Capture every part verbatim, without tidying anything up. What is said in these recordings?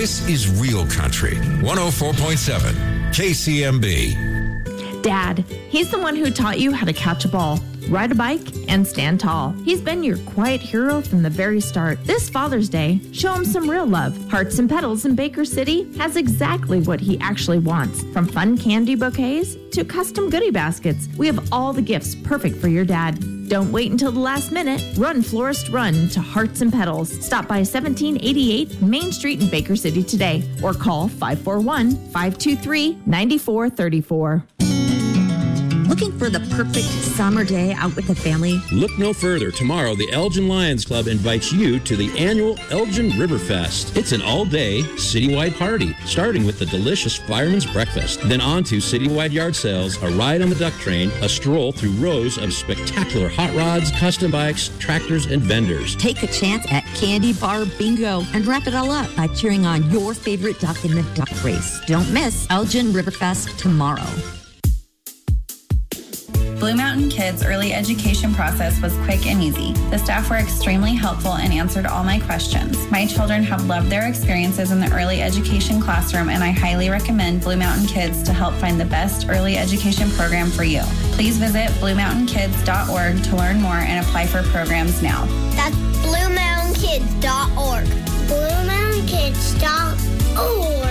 This is Real Country, one oh four point seven K C M B. Dad, he's the one who taught you how to catch a ball, ride a bike, and stand tall. He's been your quiet hero from the very start. This Father's Day, show him some real love. Hearts and Petals in Baker City has exactly what he actually wants. From fun candy bouquets to custom goodie baskets, we have all the gifts perfect for your dad. Don't wait until the last minute. Run, florist, run to Hearts and Petals. Stop by seventeen eighty-eight Main Street in Baker City today or call five four one, five two three, nine four three four. Looking for the perfect summer day out with the family? Look no further. Tomorrow, the Elgin Lions Club invites you to the annual Elgin Riverfest. It's an all-day citywide party, starting with the delicious Fireman's Breakfast, then on to citywide yard sales, a ride on the duck train, a stroll through rows of spectacular hot rods, custom bikes, tractors, and vendors. Take a chance at Candy Bar Bingo and wrap it all up by cheering on your favorite duck in the duck race. Don't miss Elgin Riverfest tomorrow. Blue Mountain Kids' early education process was quick and easy. The staff were extremely helpful and answered all my questions. My children have loved their experiences in the early education classroom, and I highly recommend Blue Mountain Kids to help find the best early education program for you. Please visit blue mountain kids dot org to learn more and apply for programs now. That's blue mountain kids dot org. blue mountain kids dot org.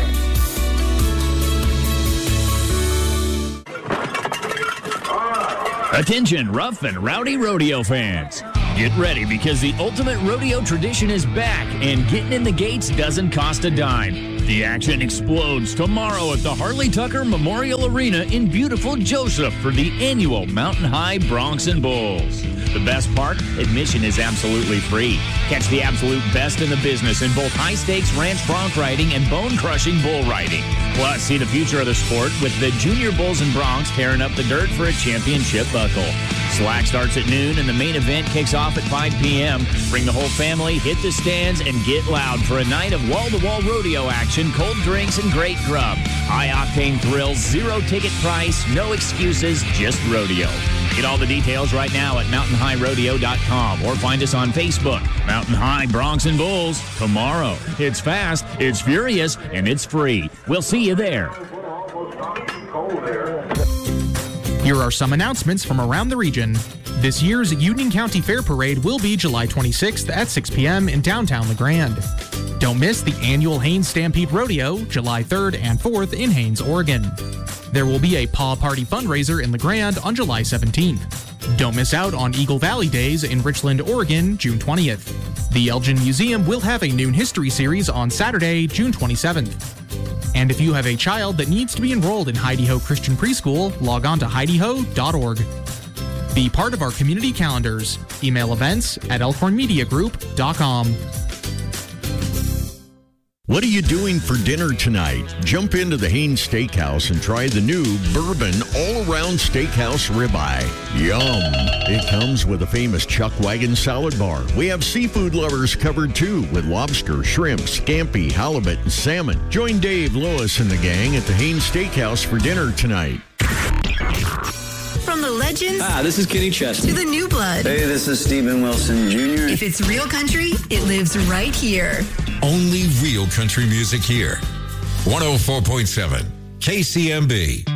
Attention, rough and rowdy rodeo fans. Get ready because the ultimate rodeo tradition is back, and getting in the gates doesn't cost a dime. The action explodes tomorrow at the Harley Tucker Memorial Arena in beautiful Joseph for the annual Mountain High Broncs and Bulls. The best part, admission is absolutely free. Catch the absolute best in the business in both high-stakes ranch bronc riding and bone-crushing bull riding. Plus, see the future of the sport with the Junior Bulls and Broncs tearing up the dirt for a championship buckle. Slack starts at noon and the main event kicks off at five p.m. Bring the whole family, hit the stands, and get loud for a night of wall-to-wall rodeo action, cold drinks, and great grub. High-octane thrills, zero ticket price, no excuses, just rodeo. Get all the details right now at mountain high rodeo dot com or find us on Facebook. Mountain High Broncs and Bulls, tomorrow. It's fast, it's furious, and it's free. We'll see you there. Here are some announcements from around the region. This year's Union County Fair Parade will be July twenty-sixth at six p.m. in downtown LeGrand. Don't miss the annual Haines Stampede Rodeo, July third and fourth in Haines, Oregon. There will be a Paw Party fundraiser in LeGrand on July seventeenth. Don't miss out on Eagle Valley Days in Richland, Oregon, June twentieth. The Elgin Museum will have a noon history series on Saturday, June twenty-seventh. And if you have a child that needs to be enrolled in Heidi-Ho Christian Preschool, log on to heidi ho dot org. Be part of our community calendars. Email events at elkhorn media group dot com. What are you doing for dinner tonight? Jump into the Haines Steakhouse and try the new Bourbon All-Around Steakhouse Ribeye. Yum! It comes with a famous Chuck Wagon salad bar. We have seafood lovers covered too with lobster, shrimp, scampi, halibut, and salmon. Join Dave, Lois, and the gang at the Haines Steakhouse for dinner tonight. From the legends ah, this is Kenny Chesney. to the new blood. Hey, this is Stephen Wilson Junior If it's real country, it lives right here. Only real country music here. one oh four point seven K C M B.